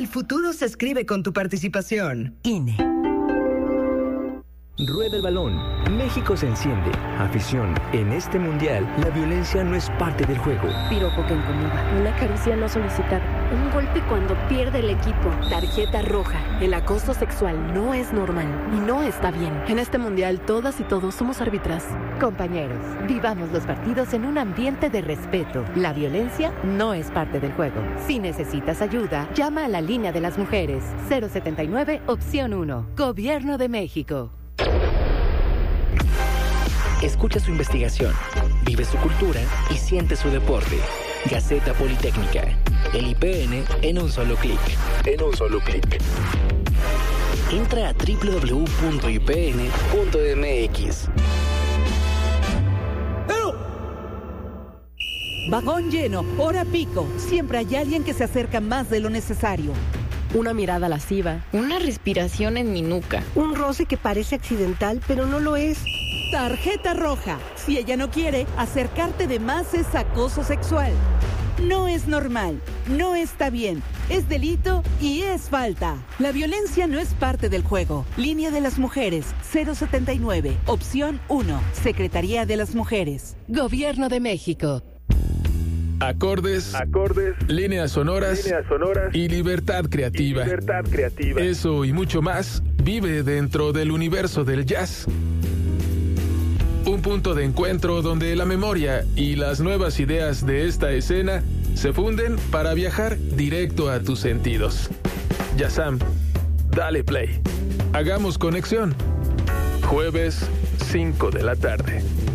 El futuro se escribe con tu participación. INE. Rueda el balón. México se enciende. Afición. En este mundial, la violencia no es parte del juego. Piropo que incomoda. Una caricia no solicitada. Un golpe cuando pierde el equipo. Tarjeta roja. El acoso sexual no es normal y no está bien. En este mundial, todas y todos somos árbitras. Compañeros, vivamos los partidos en un ambiente de respeto. La violencia no es parte del juego. Si necesitas ayuda, llama a la línea de las mujeres. 079, opción 1. Gobierno de México. Escucha su investigación, vive su cultura y siente su deporte. Gaceta Politécnica. El IPN en un solo clic. Entra a www.ipn.mx. Vagón lleno, hora pico. Siempre hay alguien que se acerca más de lo necesario. Una mirada lasciva. Una respiración en mi nuca. Un roce que parece accidental, pero no lo es. Tarjeta roja. Si ella no quiere, acercarte de más es acoso sexual. No es normal, no está bien, es delito y es falta. La violencia no es parte del juego. Línea de las mujeres, 079, opción 1, Secretaría de las Mujeres. Gobierno de México. Acordes, líneas sonoras y libertad creativa. Eso y mucho más vive dentro del universo del jazz. Un punto de encuentro donde la memoria y las nuevas ideas de esta escena se funden para viajar directo a tus sentidos. Jazzam, dale play. Hagamos conexión. Jueves, 5 de la tarde.